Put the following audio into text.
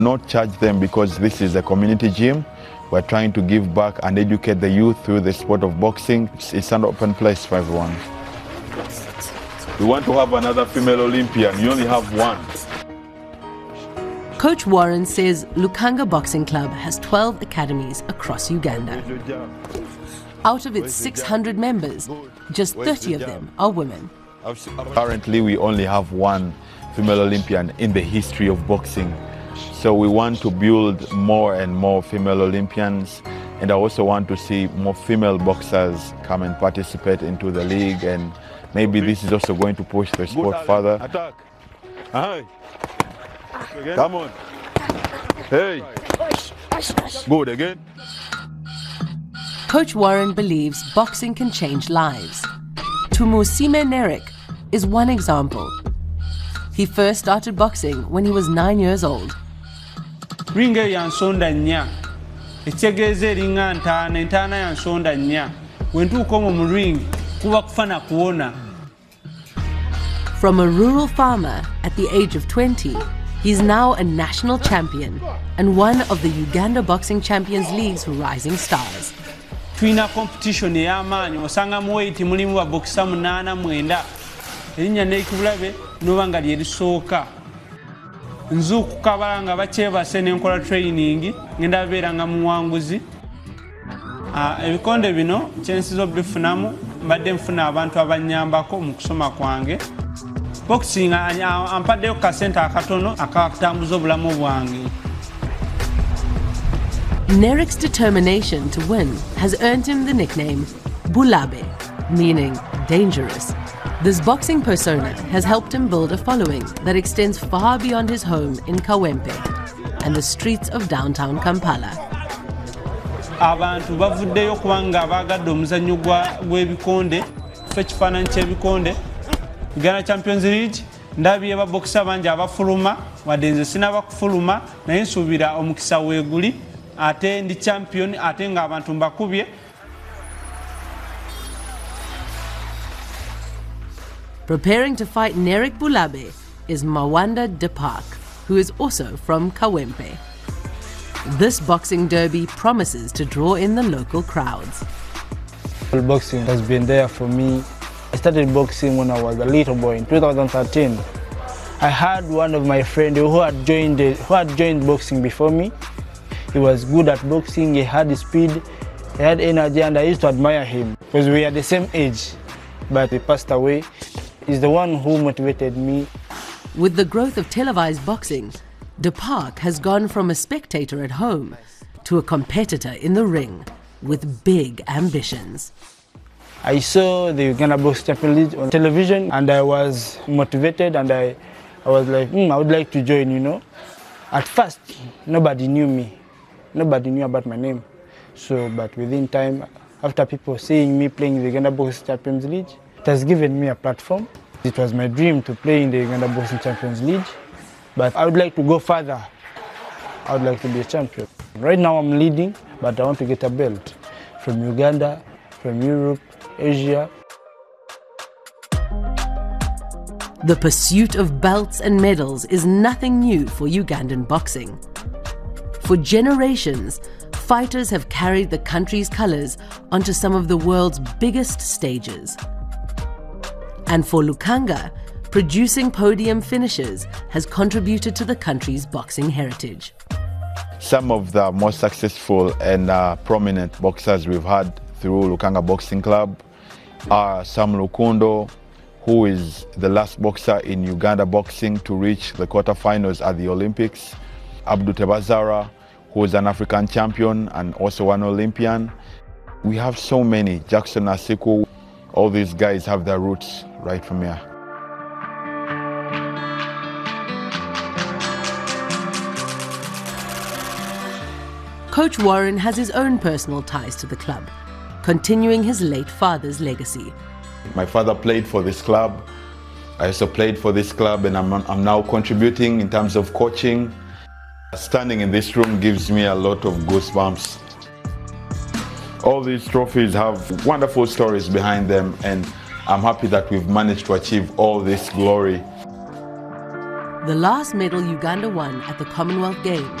Not charge them because this is a community gym. We're trying to give back and educate the youth through the sport of boxing. It's an open place for everyone. We want to have another female Olympian. You only have one. Coach Warren says Lukanga Boxing Club has 12 academies across Uganda. Out of its 600 members, just 30 of them are women. Currently, we only have one female Olympian in the history of boxing. So we want to build more and more female Olympians, and I also want to see more female boxers come and participate into the league, and maybe this is also going to push the sport further. Attack. Hi. Come on. Hey. Good again. Coach Warren believes boxing can change lives. Tumusime Nerik is one example. He first started boxing when he was 9 years old. Ringa yansonda nya. Echegeze ringa ntana yansonda nya. Wentu komo mu ring kuba kufana kuona. From a rural farmer at the age of 20, he's now a national champion and one of the Uganda Boxing Champions League's rising stars. Twina competition y'amaanyi osanga mu weight mulimu wa boxer 8-9. Erinnya n'ekibulabe n'obanga lye lisooka. Nzuku kabalanga bakyebase n'enkola training ngenda beeranga muwanguzi. Ebikonde bino kyensiza obifunamu mbadde nfuna abantu abanyambako mu kusoma kwange. Boxing ampaddeyo kasente akatono akakutambuza obulamu bwange. Nerik's determination to win has earned him the nickname Bulabe, meaning dangerous. This boxing persona has helped him build a following that extends far beyond his home in Kawempe and the streets of downtown Kampala. Abantu bavuddeyo kubanga abagadde omuzannyo gw'ebikonde ekifaananyi ky'ebikonde Uganda Champions League ndabye ababokisa bangi abafuluma wadde nze sinaba kufuluma naye nsuubira omukisa weeguli ate ndi champion ate nga abantu mbakubye. Preparing to fight Nerik Bulabe is Mawanda Depark, who is also from Kawempe. This boxing derby promises to draw in the local crowds. Boxing has been there for me. I started boxing when I was a little boy in 2013. I had one of my friends who had joined boxing before me. He was good at boxing, he had speed, he had energy, and I used to admire him because we are the same age. But he passed away. He's the one who motivated me. With the growth of televised boxing, Depark has gone from a spectator at home to a competitor in the ring with big ambitions. I saw the Uganda Boxing Champions League on television and I was motivated and I was like, I would like to join, you know. At first, nobody knew me. Nobody knew about my name. But within time, after people seeing me playing in the Uganda Boxing Champions League, it has given me a platform. It was my dream to play in the Uganda Boxing Champions League, but I would like to go further. I would like to be a champion. Right now I'm leading, but I want to get a belt from Uganda, from Europe, Asia. The pursuit of belts and medals is nothing new for Ugandan boxing. For generations, fighters have carried the country's colors onto some of the world's biggest stages. And for Lukanga, producing podium finishers has contributed to the country's boxing heritage. Some of the most successful and prominent boxers we've had through Lukanga Boxing Club are Sam Lukundo, who is the last boxer in Uganda boxing to reach the quarterfinals at the Olympics. Abdul Tebazara, who is an African champion and also an Olympian. We have so many. Jackson Asiku, all these guys have their roots right from here. Coach Warren has his own personal ties to the club, continuing his late father's legacy. My father played for this club. I also played for this club, and I'm now contributing in terms of coaching. Standing in this room gives me a lot of goosebumps. All these trophies have wonderful stories behind them, and I'm happy that we've managed to achieve all this glory. The last medal Uganda won at the Commonwealth Games